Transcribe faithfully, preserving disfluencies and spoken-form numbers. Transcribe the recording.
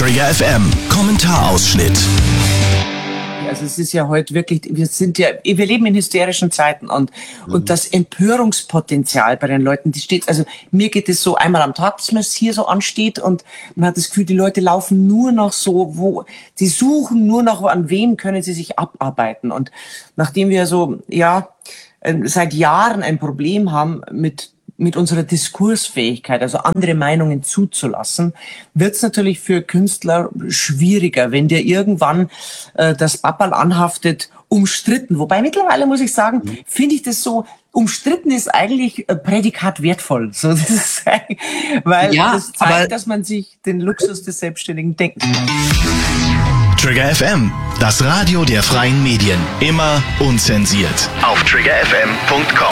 Trigger F M, Kommentarausschnitt. Also es ist ja heute wirklich, wir sind ja, wir leben in hysterischen Zeiten und, mhm. und das Empörungspotenzial bei den Leuten, die steht, also mir geht es so einmal am Tag, dass man es hier so ansteht und man hat das Gefühl, die Leute laufen nur noch so, wo, die suchen nur noch, an wem können sie sich abarbeiten. Und nachdem wir so, ja, seit Jahren ein Problem haben mit mit unserer Diskursfähigkeit, also andere Meinungen zuzulassen, wird es natürlich für Künstler schwieriger, wenn dir irgendwann äh, das Papperl anhaftet, umstritten. Wobei mittlerweile muss ich sagen, mhm. finde ich das so, umstritten ist eigentlich äh, Prädikat wertvoll. So, das ist, weil ja, das zeigt, dass man sich den Luxus des Selbstständigen denken kann. Trigger F M, das Radio der freien Medien. Immer unzensiert. Auf trigger f m punkt com.